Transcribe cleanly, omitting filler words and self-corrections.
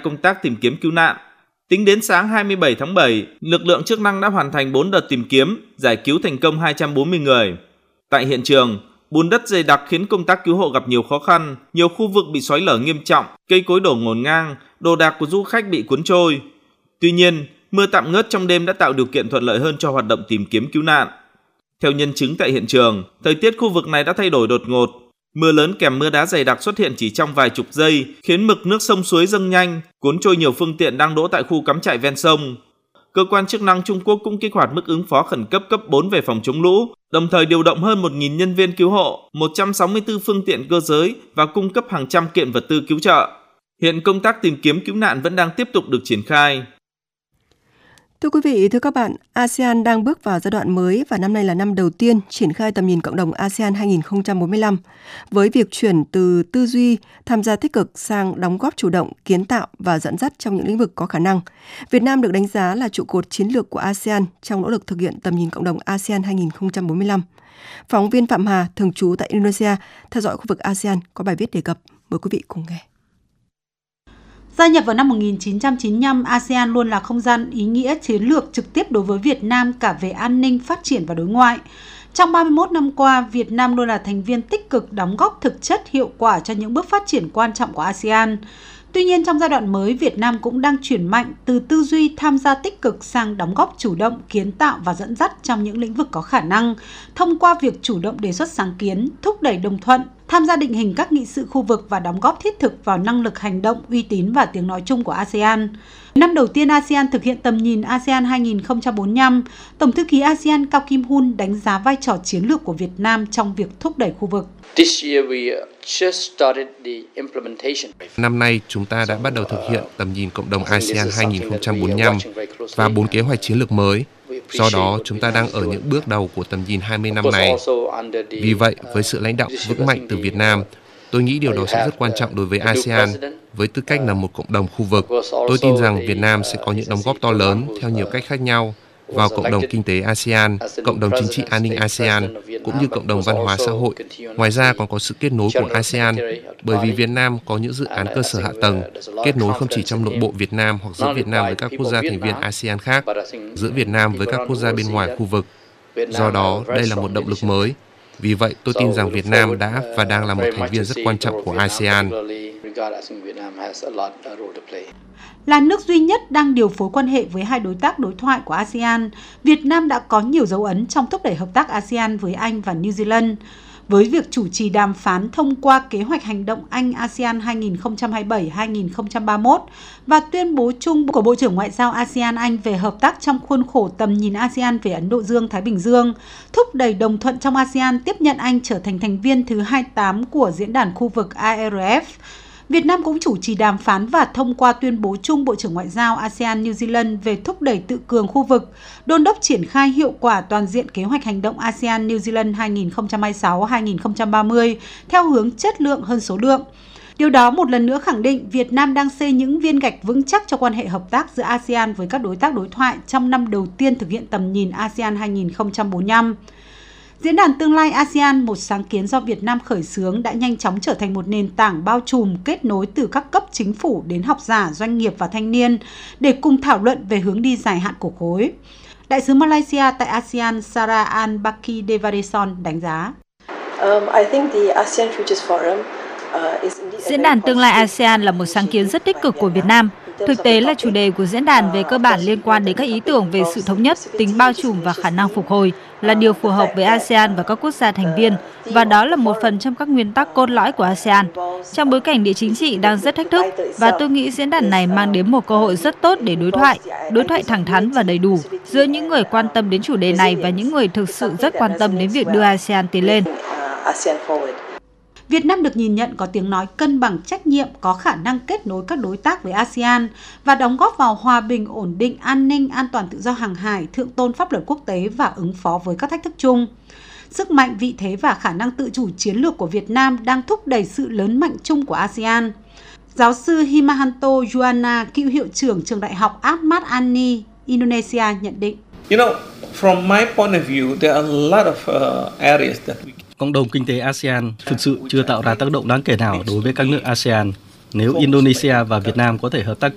công tác tìm kiếm cứu nạn. Tính đến sáng 27 tháng 7, lực lượng chức năng đã hoàn thành 4 đợt tìm kiếm, giải cứu thành công 240 người. Tại hiện trường, bùn đất dày đặc khiến công tác cứu hộ gặp nhiều khó khăn, nhiều khu vực bị xói lở nghiêm trọng, cây cối đổ ngổn ngang, đồ đạc của du khách bị cuốn trôi. Tuy nhiên, mưa tạm ngớt trong đêm đã tạo điều kiện thuận lợi hơn cho hoạt động tìm kiếm cứu nạn. Theo nhân chứng tại hiện trường, thời tiết khu vực này đã thay đổi đột ngột. Mưa lớn kèm mưa đá dày đặc xuất hiện chỉ trong vài chục giây, khiến mực nước sông suối dâng nhanh, cuốn trôi nhiều phương tiện đang đỗ tại khu cắm trại ven sông. Cơ quan chức năng Trung Quốc cũng kích hoạt mức ứng phó khẩn cấp cấp 4 về phòng chống lũ, đồng thời điều động hơn 1.000 nhân viên cứu hộ, 164 phương tiện cơ giới và cung cấp hàng trăm kiện vật tư cứu trợ. Hiện công tác tìm kiếm cứu nạn vẫn đang tiếp tục được triển khai. Thưa quý vị, thưa các bạn, ASEAN đang bước vào giai đoạn mới và năm nay là năm đầu tiên triển khai tầm nhìn cộng đồng ASEAN 2045. Với việc chuyển từ tư duy, tham gia tích cực sang đóng góp chủ động, kiến tạo và dẫn dắt trong những lĩnh vực có khả năng, Việt Nam được đánh giá là trụ cột chiến lược của ASEAN trong nỗ lực thực hiện tầm nhìn cộng đồng ASEAN 2045. Phóng viên Phạm Hà, thường trú tại Indonesia, theo dõi khu vực ASEAN có bài viết đề cập. Mời quý vị cùng nghe. Gia nhập vào năm 1995, ASEAN luôn là không gian ý nghĩa chiến lược trực tiếp đối với Việt Nam cả về an ninh, phát triển và đối ngoại. Trong 31 năm qua, Việt Nam luôn là thành viên tích cực đóng góp thực chất hiệu quả cho những bước phát triển quan trọng của ASEAN. Tuy nhiên, trong giai đoạn mới, Việt Nam cũng đang chuyển mạnh từ tư duy tham gia tích cực sang đóng góp chủ động, kiến tạo và dẫn dắt trong những lĩnh vực có khả năng, thông qua việc chủ động đề xuất sáng kiến, thúc đẩy đồng thuận, tham gia định hình các nghị sự khu vực và đóng góp thiết thực vào năng lực hành động, uy tín và tiếng nói chung của ASEAN. Năm đầu tiên ASEAN thực hiện tầm nhìn ASEAN 2045, Tổng thư ký ASEAN Cao Kim Hun đánh giá vai trò chiến lược của Việt Nam trong việc thúc đẩy khu vực. Năm nay, chúng ta đã bắt đầu thực hiện tầm nhìn cộng đồng ASEAN 2045 và 4 kế hoạch chiến lược mới. Do đó, chúng ta đang ở những bước đầu của tầm nhìn 20 năm này. Vì vậy, với sự lãnh đạo vững mạnh từ Việt Nam, tôi nghĩ điều đó sẽ rất quan trọng đối với ASEAN. Với tư cách là một cộng đồng khu vực, tôi tin rằng Việt Nam sẽ có những đóng góp to lớn theo nhiều cách khác nhau vào cộng đồng kinh tế ASEAN, cộng đồng chính trị an ninh ASEAN, cũng như cộng đồng văn hóa xã hội. Ngoài ra còn có sự kết nối của ASEAN, bởi vì Việt Nam có những dự án cơ sở hạ tầng, kết nối không chỉ trong nội bộ Việt Nam hoặc giữa Việt Nam với các quốc gia thành viên ASEAN khác, giữa Việt Nam với các quốc gia bên ngoài khu vực. Do đó, đây là một động lực mới. Vì vậy, tôi tin rằng Việt Nam đã và đang là một thành viên rất quan trọng của ASEAN. Là nước duy nhất đang điều phối quan hệ với hai đối tác đối thoại của ASEAN, Việt Nam đã có nhiều dấu ấn trong thúc đẩy hợp tác ASEAN với Anh và New Zealand. Với việc chủ trì đàm phán thông qua kế hoạch hành động Anh-ASEAN 2027-2031 và tuyên bố chung của Bộ trưởng Ngoại giao ASEAN-Anh về hợp tác trong khuôn khổ tầm nhìn ASEAN về Ấn Độ Dương-Thái Bình Dương, thúc đẩy đồng thuận trong ASEAN tiếp nhận Anh trở thành thành viên thứ 28 của diễn đàn khu vực ARF. Việt Nam cũng chủ trì đàm phán và thông qua tuyên bố chung Bộ trưởng Ngoại giao ASEAN-New Zealand về thúc đẩy tự cường khu vực, đôn đốc triển khai hiệu quả toàn diện kế hoạch hành động ASEAN-New Zealand 2026-2030 theo hướng chất lượng hơn số lượng. Điều đó một lần nữa khẳng định Việt Nam đang xây những viên gạch vững chắc cho quan hệ hợp tác giữa ASEAN với các đối tác đối thoại trong năm đầu tiên thực hiện tầm nhìn ASEAN 2045. Diễn đàn Tương lai ASEAN, một sáng kiến do Việt Nam khởi xướng, đã nhanh chóng trở thành một nền tảng bao trùm kết nối từ các cấp chính phủ đến học giả, doanh nghiệp và thanh niên để cùng thảo luận về hướng đi dài hạn của khối. Đại sứ Malaysia tại ASEAN Sarah Al-Baki Devadeson đánh giá. Diễn đàn Tương lai ASEAN là một sáng kiến rất tích cực của Việt Nam. Thực tế là chủ đề của diễn đàn về cơ bản liên quan đến các ý tưởng về sự thống nhất, tính bao trùm và khả năng phục hồi, là điều phù hợp với ASEAN và các quốc gia thành viên, và đó là một phần trong các nguyên tắc cốt lõi của ASEAN. Trong bối cảnh địa chính trị đang rất thách thức, và tôi nghĩ diễn đàn này mang đến một cơ hội rất tốt để đối thoại thẳng thắn và đầy đủ giữa những người quan tâm đến chủ đề này và những người thực sự rất quan tâm đến việc đưa ASEAN tiến lên. Việt Nam được nhìn nhận có tiếng nói cân bằng trách nhiệm, có khả năng kết nối các đối tác với ASEAN và đóng góp vào hòa bình, ổn định, an ninh, an toàn tự do hàng hải, thượng tôn pháp luật quốc tế và ứng phó với các thách thức chung. Sức mạnh, vị thế và khả năng tự chủ chiến lược của Việt Nam đang thúc đẩy sự lớn mạnh chung của ASEAN. Giáo sư Himahanto Juwana, cựu hiệu trưởng trường đại học Ahmad Ani, Indonesia nhận định. Cộng đồng kinh tế ASEAN thực sự chưa tạo ra tác động đáng kể nào đối với các nước ASEAN. Nếu Indonesia và Việt Nam có thể hợp tác